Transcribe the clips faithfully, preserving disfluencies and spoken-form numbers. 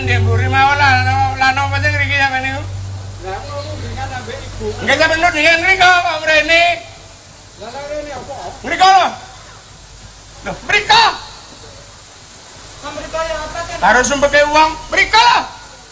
ndek mburi mawon lan lan apa sing ngriki sampeyan niku? Lah aku ngendingan ambek ibu. Nggih sampeyan ndek ngriki kok mrene. Lah lah rene apa? Mriko lho. Lho, mriko. Kan mriko ya apa kan? Harus sumpeke wong. Mriko lho.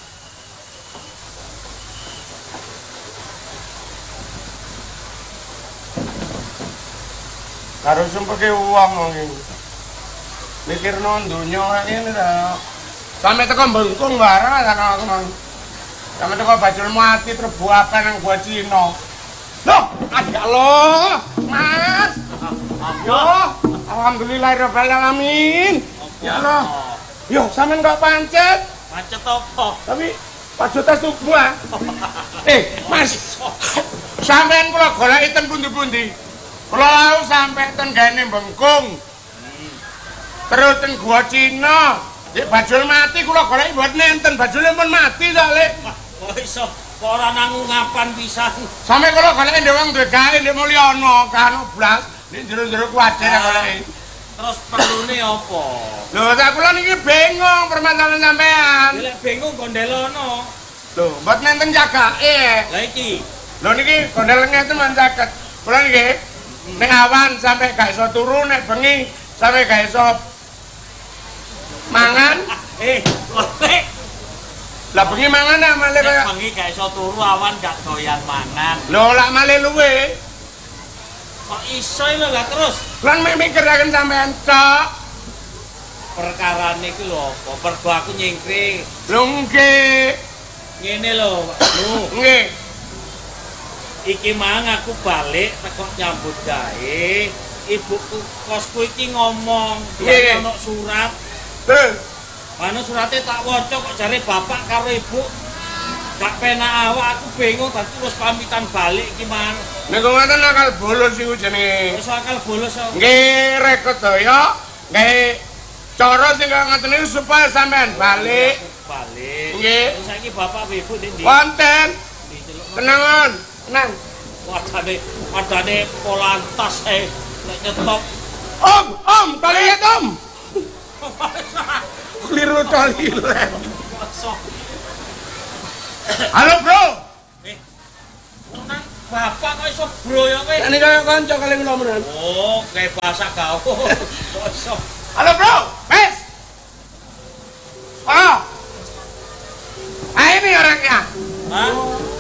Harus sumpeke wong iki. Mikirno donya ngene ta. Sampe teko Bengkung bareng ana aku mang. Sampe teko Bajul Mati terbuakan nang gua Cina. Loh, ada loh, Mas. Yo, alhamdulillahirabbil alamin. Ya Allah. Yo, sampean kok pancet? Pancet apa? Tapi Pak tes tubuh ah. Eh, Mas. Sampean kula goleki ten pundi-pundi. Kula lau sampe ten gene Bengkung. Terus ten gua Cina. Nek Bajul Mati kula goleki mboten nenten, bajule pun mati soalé. Kok iso kok ora nangungapan pisan. Sampe kula goleki ndek wong duwe gawe ndek Mulyono kan blas, ndek jero-jero kuwatir goleki. Terus perlune apa? Lho, sak kula niki bingung permasalahan sampean. Lek bingung gondelono. Lho, mboten nenten jagake. Lah iki. Lho niki gondel ngeten men caket. Kula niki nek awan sampe gak iso turu, nek bengi sampe gak iso mangan. Eh, lek Lah bengi mangan nek male kaya bengi gak iso turu awan gak doyan mangan. lho lak male luwe. Kok iso lho lah terus? Lan mikiraken sampean tok. Perkarane iki lho apa? Pergo aku nyingkring. Lho nggih. Ngene lho, Lu. Nggih. Iki mang aku balik teko nyambut gawe. Ibuku kosku iki ngomong, Nggih. ono surat. Terus Mana suratnya tak waca kok jare bapak karo ibu gak penak awak, aku bingung tadi terus pamitan balik iki mang. nek ngoten akal bolos iku jenenge. Wis akal bolos kok. Nggih rekod daya, nggih cara sing kaya ngoten niku supaya sampean balik. Balik. Nggih. Terus saiki bapak ibu ndi ndi? Wonten. Tenangan, tenang. Wadane wadane polantas eh nek nyetok. Om, om, toilet om. Keliru toilet. Halo bro. Eh. Nang bapak kok iso bro ya kowe? Ini kaya kanca kali kula menan. Oh, kayak bahasa gaul. Kok iso? Halo bro, Mes. Oh. Ah ini orangnya. Hah?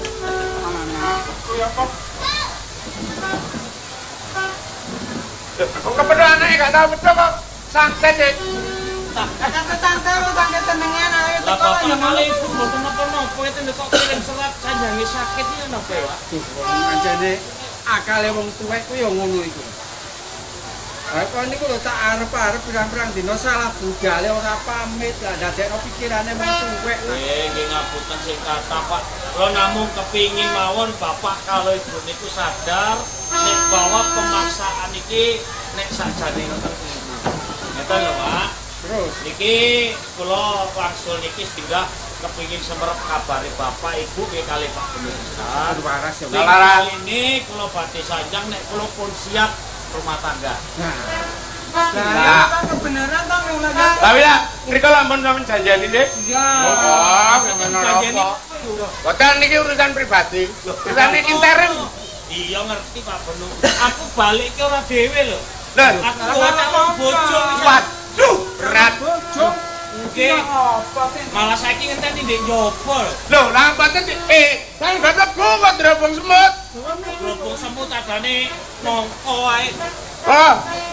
Kok kebetulan anaknya gak tahu betul kok santet deh. Tante-tante lu tante tenengan ayo Lah teko bapak ya malah ibu mboten napa-napa itu nek kok kirim surat sanjange sakit iki napa ya, Pak? Anjane akale wong tuwek ku ya ngono iku. Ha kok niku lho tak arep-arep pirang-pirang dina salah budale ora pamit, lah dadekno pikirane wong tuwek. Eh, nggih ngapunten sing kata, Pak. Kula namung kepingin mawon bapak kalau ibu niku sadar nek bahwa pemaksaan iki nek sakjane ngoten ibu. Ngeten lho, Pak. Terus Niki kula wangsul niki singgah kepingin semerep kabari bapak ibu nggih kali Pak Pemirsa. waras ya. Ning kali ini kula badhe sanjang nek kula pun siap rumah tangga. Nah, kan kebenaran tong yang lagi. Tapi lah, ngriko lampun sampean janjani sih. Iya. Oh, sampean apa? Boten niki urusan pribadi. Urusan intern. Iya ngerti Pak Benu. Aku balik ke ora dhewe lho. Lho, Aku ora kok bojo wis. waduh, berat. Bojo. Nggih. Apa sih? Malah saiki ngenteni ndek njaba lho. Lho, lah boten di eh, saya gak lebu kok drobong semut. Globong semut adane mongko wae. Oh,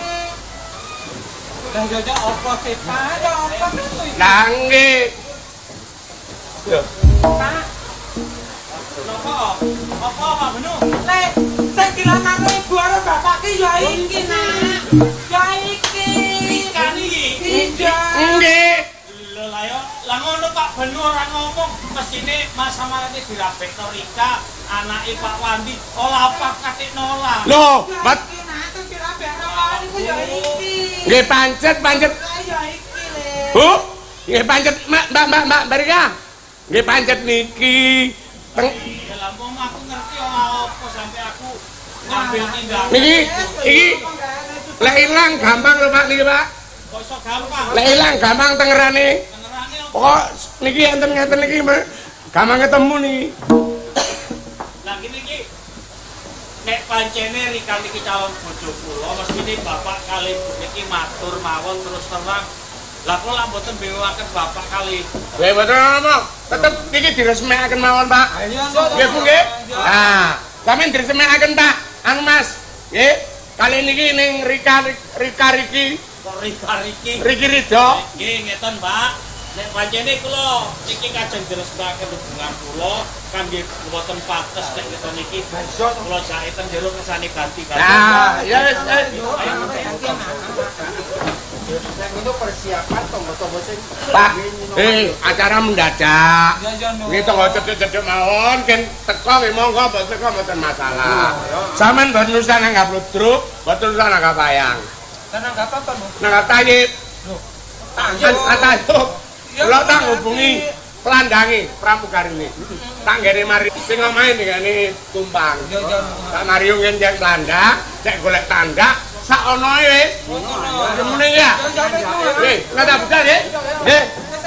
Lah jaja apa sih Pak? Ya apa sih? lah nggih. Lho, Pak. Napa? Apa Pak Benu? Lek sing dilanang ibu karo bapak ki ya iki nak. Ya iki. Ikan iki. Iya. nggih. Lho lah yo, lah ngono Pak Benu ora ngomong mesine Mas Samarane dirabekno Rika, anake Pak Wandi, olah apa katik nolak. Lho, bat Iki nak tuh dirabekno lawan iku ya iki. nggih pancet pancet. Lah ya iki le. Bu, nggih pancet Mbak Mbak Mbak Mbak Barika. Nggih pancet niki. Teng Ya lah mong aku ngerti olah apa sampai aku ngambil tindakan. niki iki lek ilang gampang lho Pak niki Pak. Kok iso gampang? Lek ilang gampang tengerane. Tengerane apa? Pokok niki enten ngeten niki gampang ketemu nih. Lah gini iki nek pancene Rika niki calon bojo kula mestine bapak kali ibu niki matur mawon terus terang. Lah kula lak mboten bewaken bapak kali. Nggih mboten apa. Tetep niki diresmekaken mawon, Pak. Nggih, Bu nggih. Nah, sampeyan diresmekaken, Pak. Anu Mas, nggih. Kali niki ning Rika Rika Riki Kok Rika Riki. Riki Ridho. Nggih ngeten, Pak. Nek pancene kula niki kajeng diresmekaken hubungan kula kangge mboten pates nek kita niki kula jaiten jero kersane ganti-ganti. Nah, ya wis. Nek ngono persiapan tonggo-tonggo sing Pak, eh acara mendadak. Nggih tonggo cedhek-cedhek mawon, ken teko nggih monggo mboten teko mboten masalah. Sampeyan mboten usah nanggap ludruk, mboten usah nanggap wayang. nanggap apa, Bu? Nanggap tayib. Tayub. Atayub. Kula tak hubungi pelandangi pramugarini. Tak ngene mari sing omahe ndengane tumpang. Tak mari ngen jeng tanda, cek golek tanda, sak onoe wis. Mene ya. Nggih, ngata buka nggih. Nggih.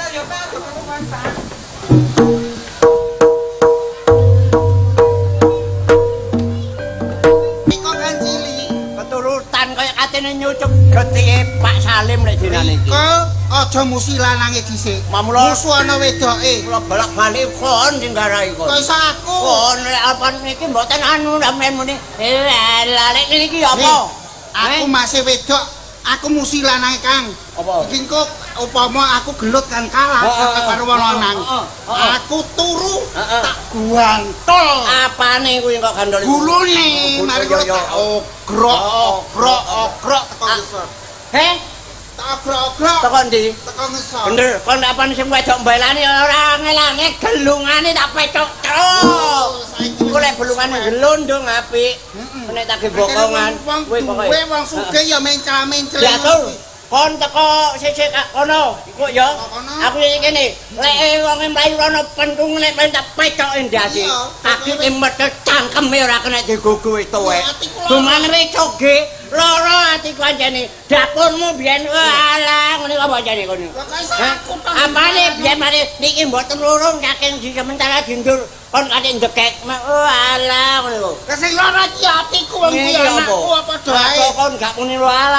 Iko kan cili keturutan kaya katene nyucup getike Pak Salim lek dinane iki. Iko aja musi lanange dhisik. Mamula Musuh ana wedoke. kula bolak-balik kon sing garai kon. Kok iso aku? Kon lek apa niki mboten anu sampeyan muni. Eh, lah lek niki apa? Aku masih wedok, aku musi lanange Kang. Apa? Iki kok upama aku gelut kan kalah karo wong lanang. Aku turu tak guantol. Apane kuwi kok gandol iku? Gulune mari kok tak ogrok ogrok ogrok teko ngesor. Heh, Tak ogrok ogrok teko ndi? teko ngesor. Bener, kon apane sing wedok mbelani ora ngelange gelungane tak pecok terus. Iku lek belungane gelondong apik. Nek tak bokongan, Wih, kowe wong sugih ya mencel-mencel. Diatur. Kon teko sik-sik kono, iku ya. Aku iki kene, lek wong mlayu rono pentung nek ben tak pecoke ndase. Akite metu cangkeme ora kena digogo tuwek. Dumane wecok ge, loro ati kancane. Dapurmu biyen alah ngene apa jane kono. Apane biyen mari niki mboten lurung saking di sementara dindur kon kate ndekek. Alah ngono lho. Lah sing lara iki atiku wong kuwi anakku apa doae. Kon gak muni lho alah.